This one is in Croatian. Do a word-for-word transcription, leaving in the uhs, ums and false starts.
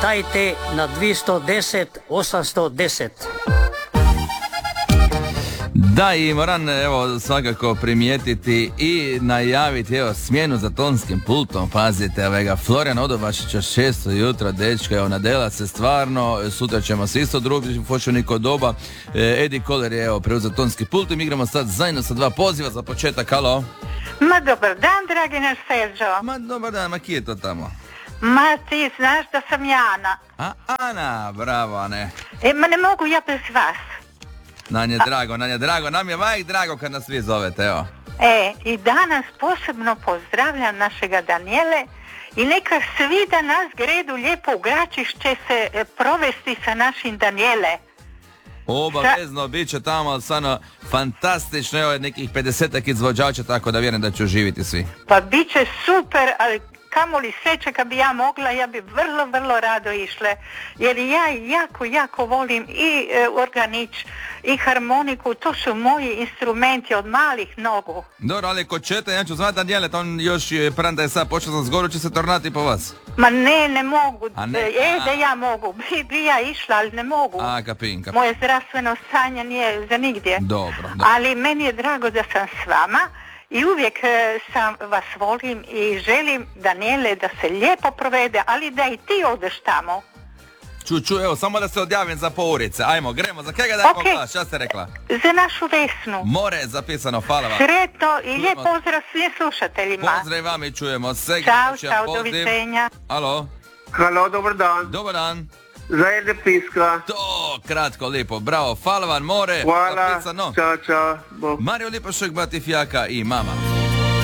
Tajte na dvesto deset osemsto deset. Da, i moram evo svakako primijetiti i najaviti evo smjenu za tonskim pultom. Pazite, vega Florijan Odobašića šesto jutro, dečka, evo nadela se stvarno, sutra ćemo se isto drugi fočenik od doba. E, Edi Koler je evo preuzeo tonski pult i mi igramo sad zajedno sa dva poziva za početak. Halo. Ma dobar dan, dragi naš Serđo. Ma dobar dan, ma ki je to tamo? Ma ti znaš da sam Jana. A, Ana, bravo, Ane. E, ma ne mogu ja bez vas. Nam je drago, nam je drago, nam je vajk drago kad nas vi zovete, evo. E, i danas posebno pozdravljam našega Danijele i neka svi danas gredu lijepo u Gračišće se e, provesti sa našim Danijele. Obavezno, bit će tamo stvarno fantastično, evo nekih pedesetak izvođača, tako da vjerujem da će uživiti svi. Pa bit će super, ali kamoli sreće kad bi ja mogla, ja bi vrlo, vrlo rado išle, jer ja jako, jako volim i e, organić i harmoniku, to su moji instrumenti od malih nogu. Dobro, ali kod četa, ja ću zvati Danijele, on još je pranda je sad počeo sam zgoru, će se tornati po vas. Ma ne, ne mogu, ne? e, da ja mogu, bi, bi ja išla, ali ne mogu. A, kapin, kapin. Moje zdravstveno stanje nije za nigdje. Dobro, dobro. Ali meni je drago da sam s vama. I uvijek e, sam vas volim i želim, Danijele, da se lijepo provede, ali da i ti odeš tamo. Ču, ču, evo, samo da se odjavim za pourice. Ajmo, gremo, za kega dajmo okay. glas, šta ste rekla? Za našu Vesnu. More, zapisano, hvala vam. Sretno i lijep pozdrav svim slušateljima. Pozdrav vam i čujemo se. Ćao, čao, doviđenja. Alo. Halo, dobar dan. Dobar dan. Zajede Piska. To, kratko, lipo, bravo, hvala vam, More. Hvala, zapisano. čao, čao. Bo. Mario Lipošek, Bati Fjaka i mama.